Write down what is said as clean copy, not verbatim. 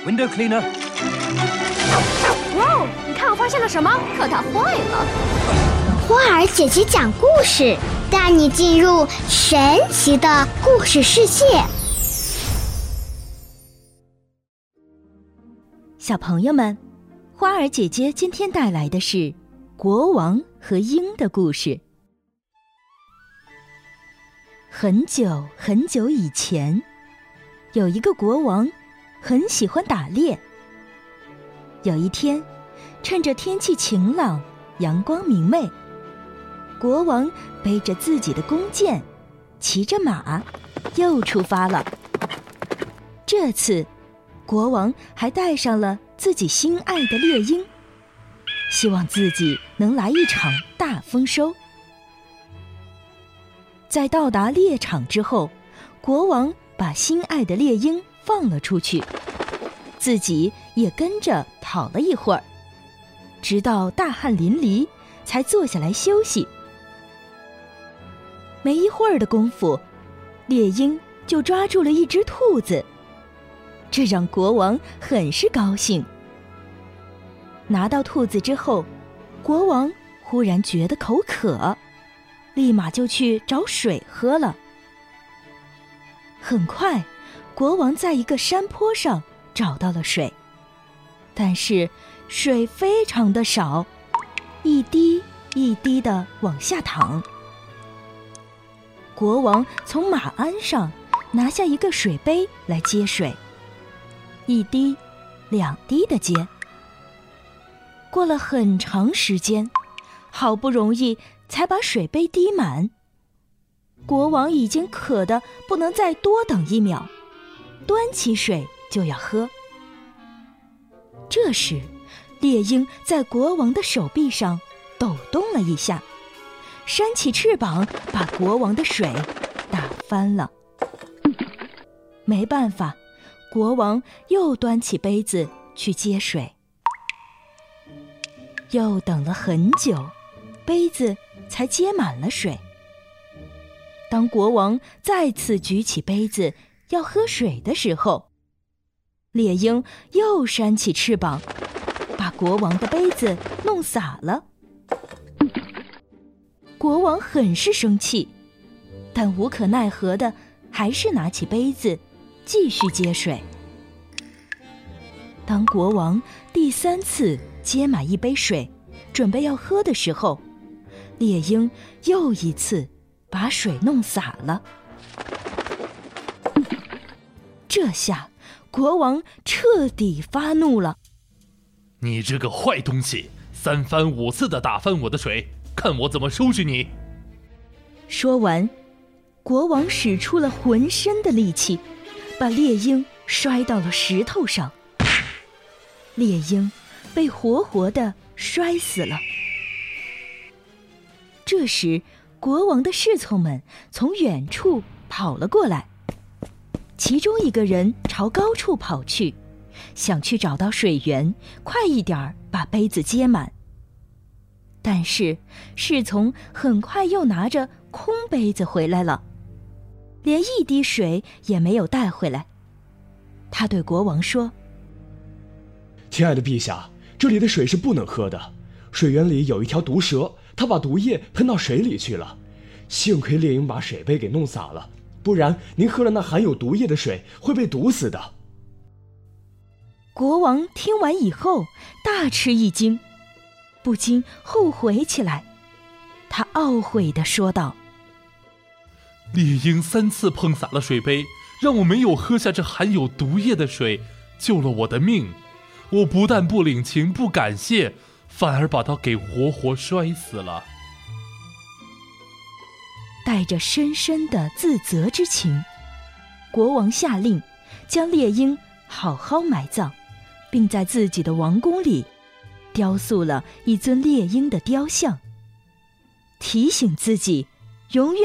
window cleaner。 哇哦，你看我发现了什么？可它坏了。 花儿姐姐讲故事，带你进入神奇的故事世界。 小朋友们，花儿姐姐今天带来的是国王和鹰的故事。很久很久以前，有一个国王很喜欢打猎。有一天，趁着天气晴朗，阳光明媚，国王背着自己的弓箭，骑着马，又出发了。这次，国王还带上了自己心爱的猎鹰，希望自己能来一场大丰收。在到达猎场之后，国王把心爱的猎鹰放了出去，自己也跟着跑了一会儿，直到大汗淋漓，才坐下来休息。没一会儿的功夫，猎鹰就抓住了一只兔子，这让国王很是高兴。拿到兔子之后，国王忽然觉得口渴，立马就去找水喝了。很快，国王在一个山坡上找到了水，但是水非常的少，一滴一滴地往下淌。国王从马鞍上拿下一个水杯来接水，一滴两滴的接。过了很长时间，好不容易才把水杯滴满。国王已经渴得不能再多等一秒，端起水就要喝。这时，猎鹰在国王的手臂上抖动了一下，扇起翅膀把国王的水打翻了。没办法，国王又端起杯子去接水。又等了很久，杯子才接满了水。当国王再次举起杯子要喝水的时候，猎鹰又扇起翅膀，把国王的杯子弄洒了。国王很是生气，但无可奈何的还是拿起杯子继续接水。当国王第三次接满一杯水，准备要喝的时候，猎鹰又一次把水弄洒了。这下国王彻底发怒了： 你这个坏东西，三番五次地打翻我的水，看我怎么收拾你！ 说完，国王使出了浑身的力气，把猎鹰摔到了石头上。猎鹰被活活地摔死了。这时，国王的侍从们从远处跑了过来，其中一个人朝高处跑去，想去找到水源，快一点把杯子接满。但是侍从很快又拿着空杯子回来了，连一滴水也没有带回来。他对国王说： 亲爱的陛下，这里的水是不能喝的，水源里有一条毒蛇，它把毒液喷到水里去了。幸亏猎鹰把水杯给弄洒了，不然您喝了那含有毒液的水会被毒死的。 国王听完以后大吃一惊，不禁后悔起来。他懊悔地说道： 猎鹰3次碰洒了水杯，让我没有喝下这含有毒液的水，救了我的命。我不但不领情不感谢，反而把它给活活摔死了。 带着深深的自责之情，国王下令将猎鹰好好埋葬，并在自己的王宫里雕塑了一尊猎鹰的雕像，提醒自己永远